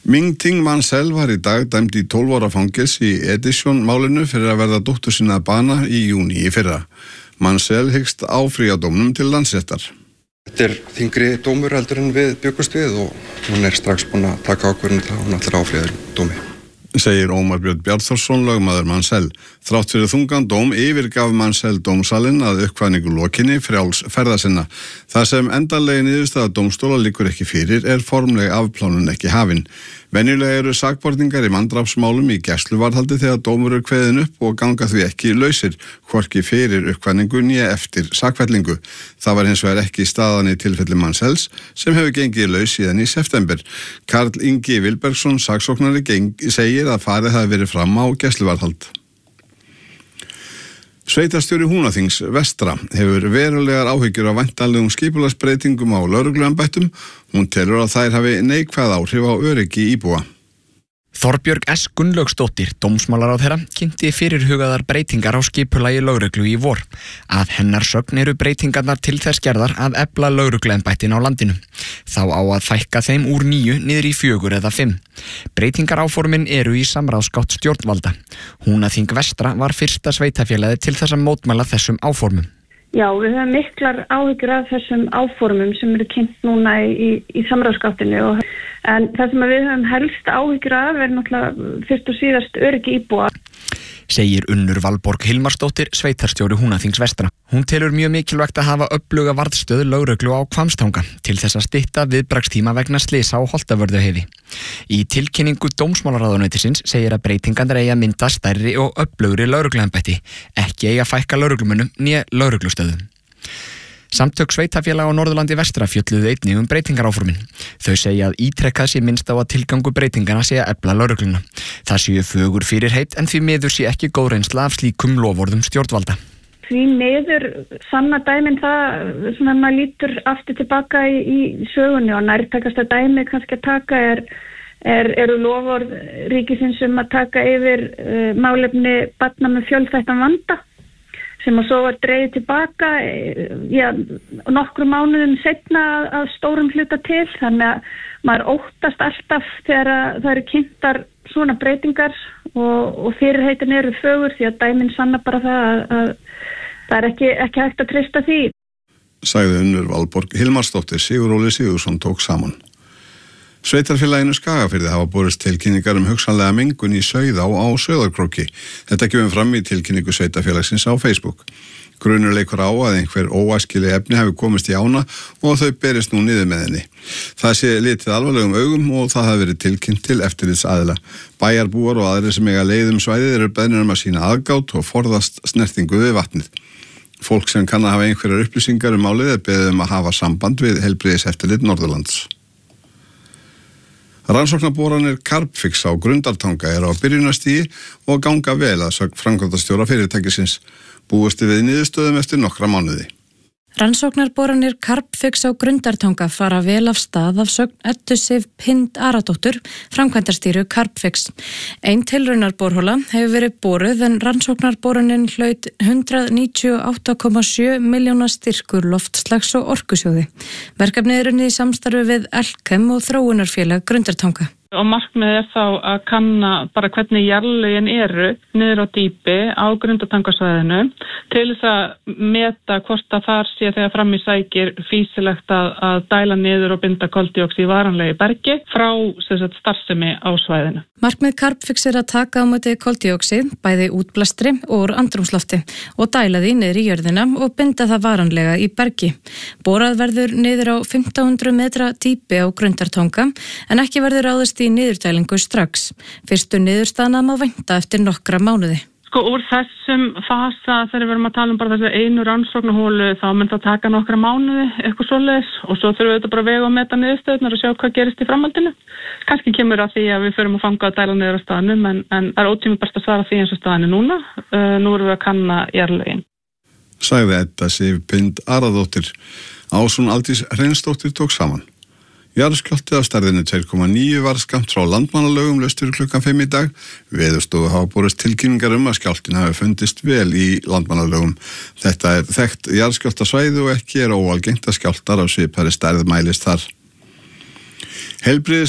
Ming Ting Mansell var í dag dæmd í 12 ára fangelsi í Edison-málinu fyrir að verða dóttur sinna að bana í júní í fyrra. Mansell hyggst áfrýja dómnum til Landsréttar. Þetta þyngri dómur heldur en við bjuggust við og hún strax búin að taka ákvörðun til að hún ætlar að áfrýja dómi. Segir Ómar Björn Bjarnþórsson, lögmaður Mansell. Þrátt fyrir þungan dóm yfirgaf Mansell dómsalinn að uppkvæðningu lokinni frjáls ferða sinna. Það sem endanlegi niðurstaða dómstóla liggur ekki fyrir formleg afplánun ekki hafin. Venjulega eru sakborningar í manndrápsmálum í gæsluvarðhaldi þegar dómur kveðin upp og ganga því ekki lausir, hvorki fyrir uppkvæðningu né eftir sakfellingu. Það var hins vegar ekki staðan í tilfelli Mansells sem hefur gengið laus síðan í september. Karl Ingi Vilbergsson, saksóknari, segir að farið hafi verið fram á gæsluvarðhald. Sveitarstjóri Húnaþings vestra hefur verulegar áhyggjur af væntanlegum skipulagsbreytingum á lögregluembættum. Hún telur að þær hafi neikvæð áhrif á öryggi íbúa. Þorbjörg S. Gunnlaugsdóttir, dómsmálaráðherra, kynnti fyrirhugaðar breytingar á skipulagi lögreglu í vor. Að hennar sögn eru breytingarnar til þess gerðar að efla lögregluembættin á landinu. Þá á að fækka þeim úr 9 niður í 4 eða 5. Breytingaráformin eru í samráðsgátt stjórnvalda. Húnaþing vestra var fyrsta sveitafélagið til þess að mótmæla þessum áformum. Já, við höfum miklar áhyggjur af þessum áformum sem eru kynnt núna í samráðsgáttinu en það sem við höfum helst áhyggjur af er náttúrulega fyrst og síðast öryggi íbúa. Segir Unnur Valborg Hilmarsdóttir, sveitarstjóri Húnaþings vestra. Hún telur mjög mikilvægt að hafa öfluga varðstöð lögreglu á Hvammstanga til þess að stytta viðbragðstíma vegna slysa á Holtavörðuheiði. Í tilkynningu dómsmálaráðuneytisins segir að breytingarnar eigi að mynda stærri og öflugri lögregluembætti, ekki eigi að fækka lögreglumönnum né lögreglustöðum. Samtök sveitafélaga á Norðurlandi vestra fjölluðu einnig breytingaráformin. Þau segja að ítrekkað sé minnst á að tilgangu breytingana sé að efla lögregluna. Það séu fögur fyrirheit en því miður sé ekki góð reynsla af slíkum loforðum stjórnvalda. Því miður sanna dæmin það sem maður lítur aftur tilbaka í sögunni og nærtækasta dæmi kannski að taka eru loforð ríkisins að taka yfir málefni barna með fjölþættan vanda. Sem að svo var dregið tilbaka nokkrum mánuðum seinna að stórum hluta til. Þannig að maður óttast alltaf þegar það eru kynntar svona breytingar og fyrirheitin eru fögur því að dæmin sanna bara það að það er ekki hægt að treysta því. Sagði Unnur Valborg Hilmarsdóttir. Sigurður Óli Sigurðsson tók saman. Sveitarfélaginu Skagafirði hafa borist tilkynningar hugsanlega mengun í Sauðá á Sauðárkróki. Þetta kemur fram í tilkynningu sveitarfélagsins á Facebook. Grunur leikur á að einhver óæskileg efni hafi komist í ána og þau berist nú niður með henni. Það sé litið alvarlegum augum og það hafi verið tilkynnt til eftirlitsaðila. Bæjarbúar og aðrir sem eiga leið svæðið eru beðnir að sýna aðgát og forðast snertingu við vatnið. Fólk sem kann að hafa einhverjar upplýsingar málið er beðið að hafa samband við heilbrigðiseftirlit Norðurlands. Rannsóknarboranir Carbfix á Grundartanga á byrjunarstigi og ganga vel að sögn framkvæmdastjóra fyrirtækisins. Búist við niðurstöðum eftir nokkra mánuði. Rannsóknarboranir Carbfix á Grundartanga fara vel af stað af sögn Eddu Sif Pind Aradóttur, framkvæmdastýru Carbfix. Ein tilraunarborhola hefur verið boruð en rannsóknarborunin hlaut 198,7 milljóna styrkur loftslags og orkusjóði. Verkefnið er unnið í samstarfi við Elkem og þróunarfélag Grundartanga. Og markmiðið þá að kanna bara hvernig jarðlögin eru niður á dýpi á Grundartangasvæðinu til þess að meta hvort að þar sé þegar fram í sækir fýsilegt að dæla niður og binda koldíoxíð varanlega í bergi frá starfsemi á svæðinu. Markmið Carbfix er að taka á móti koldíoxíð, bæði útblæstri og úr andrúmslofti og dæla því niður í jörðina og binda það varanlega í bergi. Borað verður niður á 1500 metra dýpi á Grundartanga en ekki verður ráðist í niðurdælingu strax. Fyrstu niðurstaðna má vænta eftir nokkra mánuði. Úr þessum fasa þegar við erum að tala bara þessu einu rannsóknarhólu þá mun það taka nokkra mánuði, eitthvað svoleiðis og svo þurfum við þetta bara að vega og meta niðurstöðurnar og sjá hvað gerist í framhaldinu. Kannski kemur að því að við förum að fanga að dæla niður á staðnum en það er ótímabært að svara því eins og staðinu núna. Nú erum við að kanna jarðlögin. Sagði Edda Sif Pind Aradóttir. Ásrún Aldís Hreinsdóttir tók saman. Jarðskjálfti af stærðinni 2,9 var skammt frá Landmannalaugum laustur klukkan 5 í dag. Veðurstofu hafa borist tilkynningar að skjálftinn hafi fundist vel í Landmannalaugum. Þetta er þekkt jarðskjálftasvæði og ekki óalgengt að skjálftar af svipaðri stærð mælist þar.